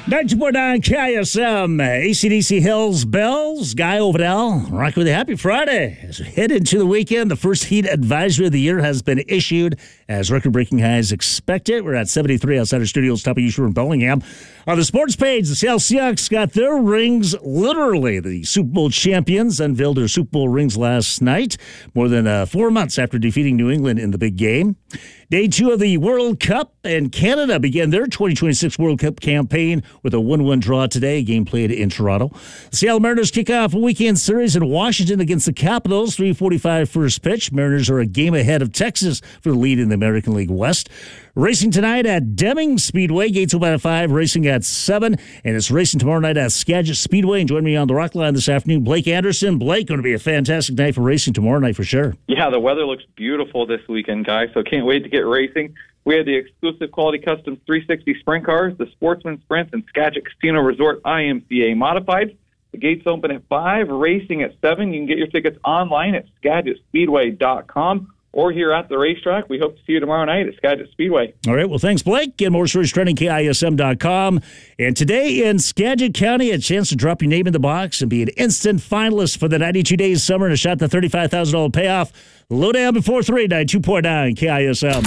92.9 KISM, AC/DC Hills Bells, Guy Overdell, rocking with you. Happy Friday. As we head into the weekend, the first heat advisory of the year has been issued as record-breaking highs expected. We're at 73 outside our studios, top of East in Bellingham. On the sports page, the Seattle Seahawks got their rings, literally. The Super Bowl champions unveiled their Super Bowl rings last night, more than 4 months after defeating New England in the big game. Day 2 of the World Cup, and Canada began their 2026 World Cup campaign with a 1-1 draw today, a game played in Toronto. The Seattle Mariners kick off a weekend series in Washington against the Capitals, 3:45 first pitch. Mariners are a game ahead of Texas for the lead in the American League West. Racing tonight at Deming Speedway, gates open at 5, racing at 7, and it's racing tomorrow night at Skagit Speedway. And join me on the Rock Line this afternoon, Blake Anderson. Blake, going to be a fantastic night for racing tomorrow night for sure. Yeah, the weather looks beautiful this weekend, guys, so can't wait to get racing. We had the exclusive Quality Customs 360 Sprint Cars, the Sportsman Sprint, and Skagit Casino Resort IMCA Modified. The gates open at 5, racing at 7. You can get your tickets online at SkagitSpeedway.com. or here at the racetrack. We hope to see you tomorrow night at Skagit Speedway. All right, well, thanks, Blake. Get more stories trending, KISM.com. And today in Skagit County, a chance to drop your name in the box and be an instant finalist for the 92 Days Summer and a shot at the $35,000 payoff. Lowdown before 3, 92.9 KISM.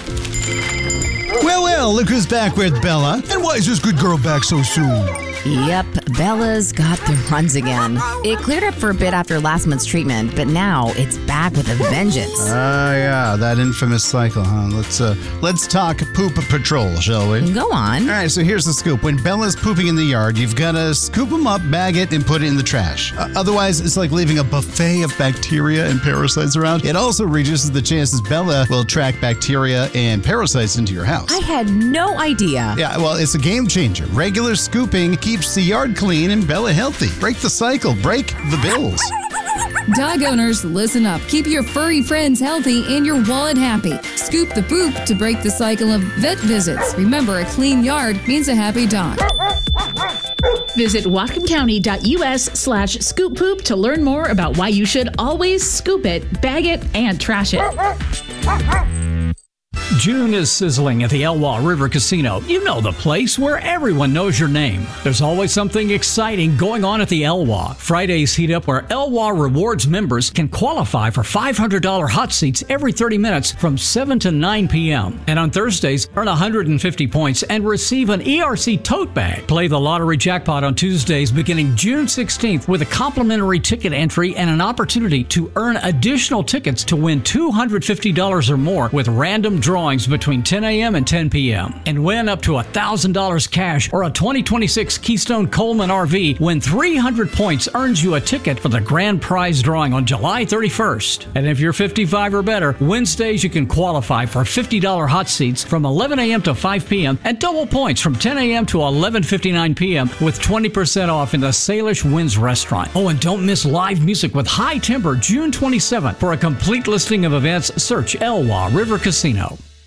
Well, look who's back with Bella. And why is this good girl back so soon? Yep, Bella's got the runs again. It cleared up for a bit after last month's treatment, but now it's back with a vengeance. Yeah, that infamous cycle, huh? Let's talk poop patrol, shall we? Go on. All right, so here's the scoop. When Bella's pooping in the yard, you've got to scoop them up, bag it, and put it in the trash. Otherwise, it's like leaving a buffet of bacteria and parasites around. It also reduces the chances Bella will attract bacteria and parasites into your house. I had no idea. Yeah, well, it's a game changer. Regular scooping keeps the yard clean and Bella healthy. Break the cycle. Break the bills. Dog owners, listen up. Keep your furry friends healthy and your wallet happy. Scoop the poop to break the cycle of vet visits. Remember, a clean yard means a happy dog. Visit WhatcomCounty.us/scoop-poop to learn more about why you should always scoop it, bag it, and trash it. June is sizzling at the Elwha River Casino. You know the place where everyone knows your name. There's always something exciting going on at the Elwha. Fridays heat up where Elwha Rewards members can qualify for $500 hot seats every 30 minutes from 7 to 9 p.m. And on Thursdays, earn 150 points and receive an ERC tote bag. Play the lottery jackpot on Tuesdays beginning June 16th with a complimentary ticket entry and an opportunity to earn additional tickets to win $250 or more with random drawings between 10 a.m. and 10 p.m. and win up to $1,000 cash or a 2026 Keystone Coleman RV when 300 points earns you a ticket for the grand prize drawing on July 31st. And if you're 55 or better, Wednesdays you can qualify for $50 hot seats from 11 a.m. to 5 p.m. and double points from 10 a.m. to 11:59 p.m. with 20% off in the Salish Winds restaurant. Oh, and don't miss live music with High Timber June 27th. For a complete listing of events, search Elwha River Casino.